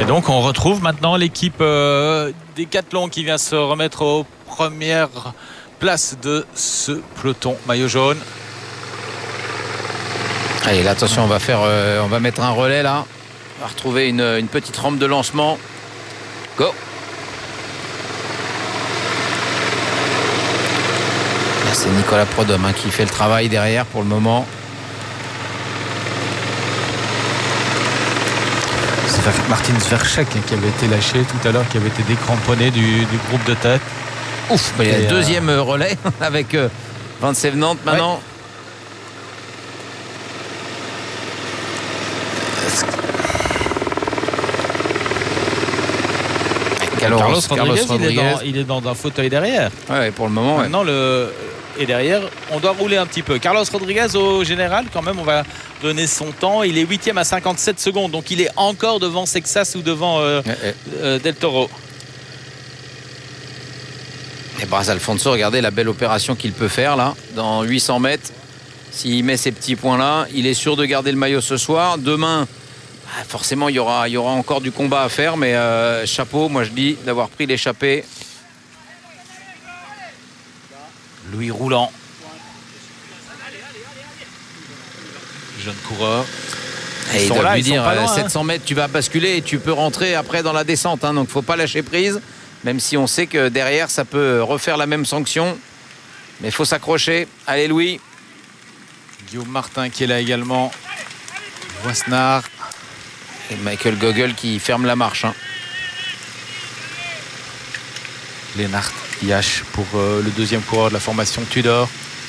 Et donc on retrouve maintenant l'équipe Décathlon qui vient se remettre aux premières places de ce peloton maillot jaune. Allez, là, attention, on va mettre un relais là. On va retrouver une petite rampe de lancement. Go! Là, c'est Nicolas Prodhomme qui fait le travail derrière pour le moment. C'est Martin Zwerchek qui avait été lâché tout à l'heure, qui avait été décramponné du groupe de tête. Ouf, il y a le deuxième relais avec Van Sevenant maintenant. Ouais. Carlos Rodriguez, il est dans un fauteuil derrière. Ouais, pour le moment. Maintenant, et derrière, on doit rouler un petit peu. Carlos Rodriguez, au général, quand même, on va donner son temps. Il est 8e à 57 secondes. Donc, il est encore devant Sexas ou devant Del Toro. Et Bras Alfonso, regardez la belle opération qu'il peut faire là, dans 800 mètres. S'il met ces petits points-là, il est sûr de garder le maillot ce soir. Demain, forcément, il y aura encore du combat à faire, mais chapeau, moi je dis, d'avoir pris l'échappée. Louis Roulant, jeune coureur. Et il doit lui dire 700 mètres, tu vas basculer et tu peux rentrer après dans la descente. Donc il ne faut pas lâcher prise, même si on sait que derrière, ça peut refaire la même sanction. Mais il faut s'accrocher. Allez, Louis. Guillaume Martin qui est là également. Voisnard. Et Michael Gogol qui ferme la marche. Lennart Yash pour le deuxième coureur de la formation Tudor.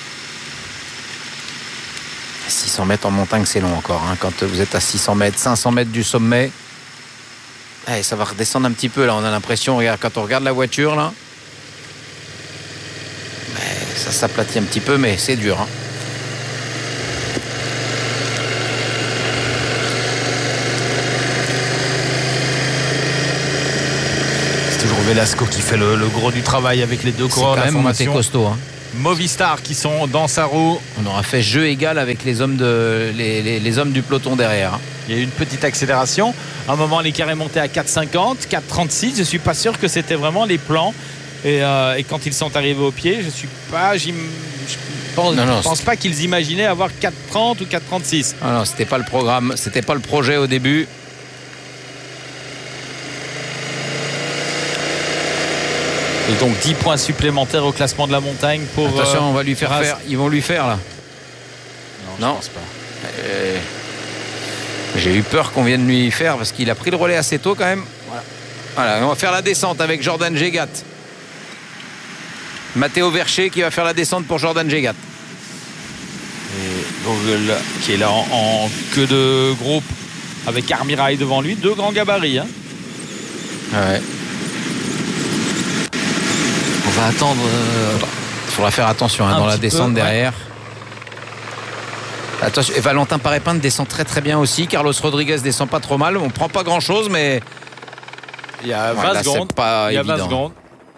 600 mètres en montagne, c'est long encore. Quand vous êtes à 600 mètres, 500 mètres du sommet. Allez, ça va redescendre un petit peu là. On a l'impression, regarde, quand on regarde la voiture là, ça s'aplatit un petit peu, mais c'est dur. Velasco qui fait le gros du travail avec les deux coureurs de la formation. C'est costaud. Movistar qui sont dans sa roue. On aura fait jeu égal avec les hommes du peloton derrière. Il y a eu une petite accélération. À un moment, l'écart est monté à 4,50, 4,36. Je ne suis pas sûr que c'était vraiment les plans. Et quand ils sont arrivés au pied, je pense pas qu'ils imaginaient avoir 4,30 ou 4,36. Non, c'était pas le programme, c'était pas le projet au début. Et donc 10 points supplémentaires au classement de la montagne pour... Attention, on va lui faire faire. Ils vont lui faire là. Non, je pense pas. J'ai eu peur qu'on vienne lui faire parce qu'il a pris le relais assez tôt quand même. Voilà, on va faire la descente avec Jordan Gégat. Matteo Vercher qui va faire la descente pour Jordan Gégat. Et Vogel qui est là en queue de groupe avec Armirail devant lui. Deux grands gabarits. Ouais. On va attendre. Il faudra faire attention dans la descente derrière. Attention, et Valentin Paré-Pinte descend très très bien aussi. Carlos Rodriguez descend pas trop mal. On prend pas grand chose, mais il y a 20 secondes. Pas il y a évident. 20 secondes.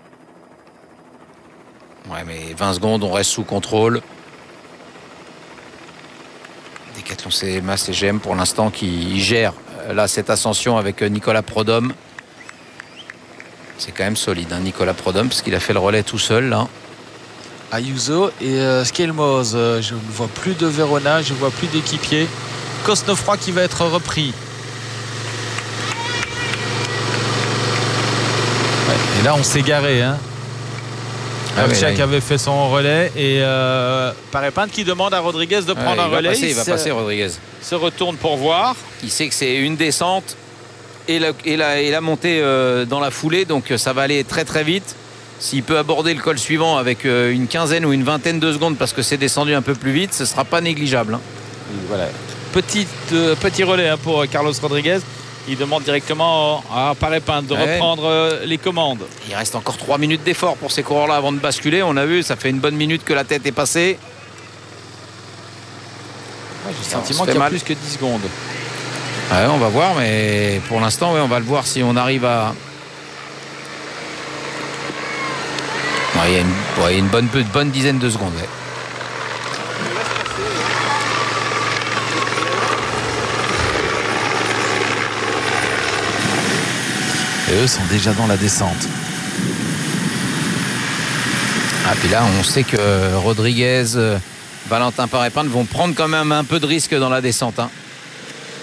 Ouais, mais 20 secondes, on reste sous contrôle. Décathlon CMA CGM pour l'instant qui gère là cette ascension avec Nicolas Prodhomme. C'est quand même solide, Nicolas Prodhomme, parce qu'il a fait le relais tout seul là. Ayuso et Skelmoz, je ne vois plus de Verona, je ne vois plus d'équipier. Cosnefroy qui va être repris. Ouais, et là on s'est garé. Verchek avait fait son relais et Paré-Pinte qui demande à Rodriguez de prendre un relais. Il va passer Rodriguez. Se retourne pour voir. Il sait que c'est une descente et la montée dans la foulée, donc ça va aller très très vite. S'il peut aborder le col suivant avec une quinzaine ou une vingtaine de secondes parce que c'est descendu un peu plus vite, ce ne sera pas négligeable. Voilà. Petit relais pour Carlos Rodriguez. Il demande directement à Paré-Pinte de reprendre les commandes. Il reste encore 3 minutes d'effort pour ces coureurs-là avant de basculer. On a vu, ça fait une bonne minute que la tête est passée. J'ai le sentiment qu'il y a plus que 10 secondes. Ouais, on va voir, mais pour l'instant, on va le voir si on arrive à... Il y a une bonne dizaine de secondes. Ouais. Et eux sont déjà dans la descente. Ah, puis là, on sait que Rodriguez, Valentin Paré-Prince vont prendre quand même un peu de risque dans la descente. Hein.